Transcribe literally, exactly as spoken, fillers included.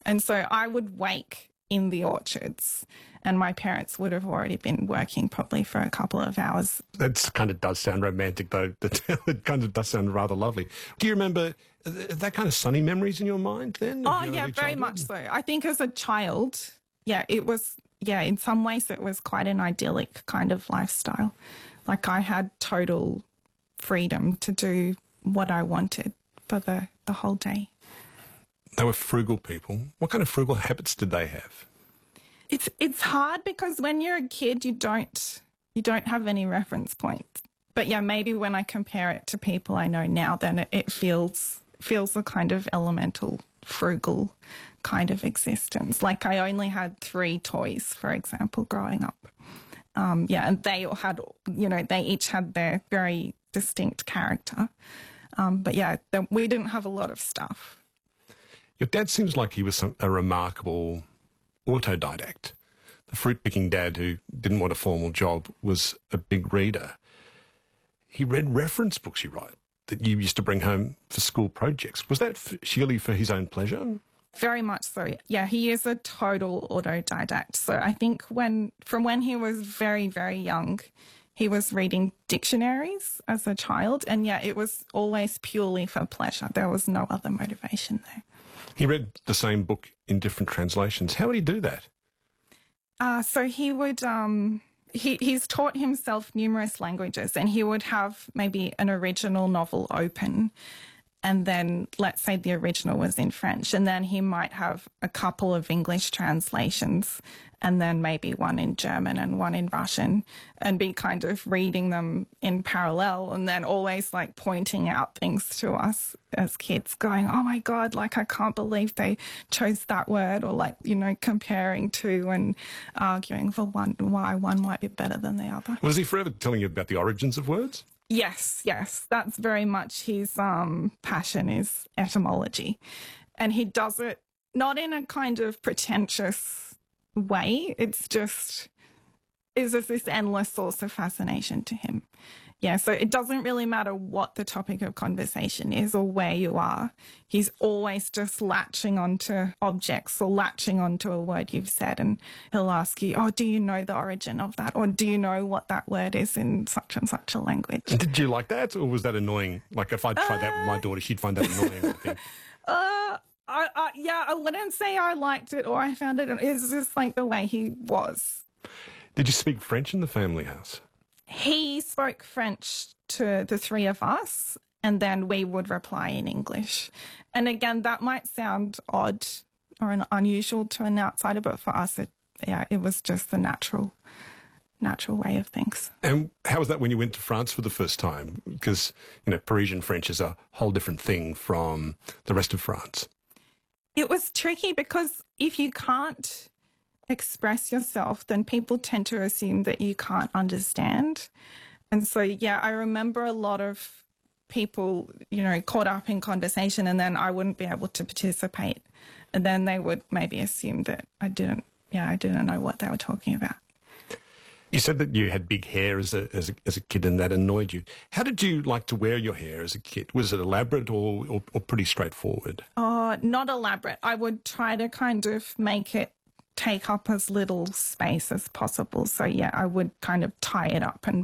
And so I would wake in the orchards and my parents would have already been working probably for a couple of hours. That kind of does sound romantic, though. It kind of does sound rather lovely. Do you remember that kind of sunny memories in your mind then? Oh, yeah, very much so. I think as a child, yeah, it was, yeah, in some ways it was quite an idyllic kind of lifestyle. Like I had total freedom to do what I wanted for the, the whole day. They were frugal people. What kind of frugal habits did they have? It's it's hard because when you're a kid, you don't you don't have any reference points. But yeah, maybe when I compare it to people I know now, then it, it feels feels a kind of elemental, frugal kind of existence. Like I only had three toys, for example, growing up. Um, yeah, and they all had, you know, they each had their very distinct character. Um, but yeah, the, we didn't have a lot of stuff. Your dad seems like he was some, a remarkable autodidact. The fruit-picking dad who didn't want a formal job was a big reader. He read reference books, you write, that you used to bring home for school projects. Was that f- surely for his own pleasure? Very much so. Yeah, he is a total autodidact. So I think when from when he was very, very young, he was reading dictionaries as a child. And yeah, it was always purely for pleasure. There was no other motivation there. He read the same book in different translations. How would he do that? Uh, so he would, um, he, he's taught himself numerous languages and he would have maybe an original novel open and then let's say the original was in French and then he might have a couple of English translations and then maybe one in German and one in Russian and be kind of reading them in parallel and then always like pointing out things to us as kids going, oh my God, like I can't believe they chose that word or like, you know, comparing two and arguing for one why one might be better than the other. Was he forever telling you about the origins of words? Yes, yes. That's very much his um, passion is etymology. And he does it not in a kind of pretentious way. It's just, is just this endless source of fascination to him. Yeah, so it doesn't really matter what the topic of conversation is or where you are. He's always just latching onto objects or latching onto a word you've said and he'll ask you, oh, do you know the origin of that? Or do you know what that word is in such and such a language? Did you like that or was that annoying? Like if I tried uh, that with my daughter, she'd find that annoying, I think. Uh, I, I, yeah, I wouldn't say I liked it or I found it. It's just like the way he was. Did you speak French in the family house? He spoke French to the three of us, and then we would reply in English. And again, that might sound odd or an unusual to an outsider, but for us, it, yeah, it was just the natural, natural way of things. And how was that when you went to France for the first time? Because, you know, Parisian French is a whole different thing from the rest of France. It was tricky because if you can't express yourself, then people tend to assume that you can't understand. And so, yeah, I remember a lot of people, you know, caught up in conversation and then I wouldn't be able to participate. And then they would maybe assume that I didn't, yeah, I didn't know what they were talking about. You said that you had big hair as a, as a, as a kid and that annoyed you. How did you like to wear your hair as a kid? Was it elaborate or, or, or pretty straightforward? Oh, not elaborate. I would try to kind of make it take up as little space as possible. So, yeah, I would kind of tie it up and